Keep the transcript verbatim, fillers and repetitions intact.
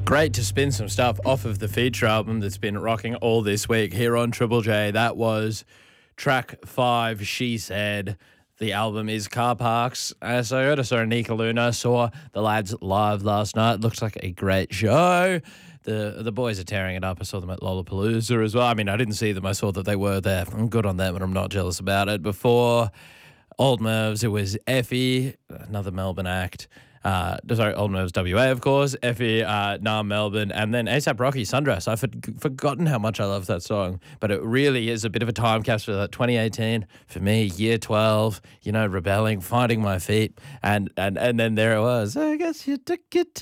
Great to spin some stuff off of the feature album that's been rocking all this week here on Triple J. That was track five, She Said. The album is Car Parks. Uh, so I heard I saw Nika Luna, saw the lads live last night. Looks like a great show. The the boys are tearing it up. I saw them at Lollapalooza as well. I mean, I didn't see them. I saw that they were there. I'm good on them and I'm not jealous about it. Before Old Mervs, it was Effie, another Melbourne act. Uh, sorry, Old Mervs W A, of course. Effie, uh, Nah Melbourne, and then ASAP Rocky, Sundress. I've forgotten how much I love that song, but it really is a bit of a time capsule. That twenty eighteen for me, year twelve. You know, rebelling, finding my feet, and and and then there it was. I guess you took it.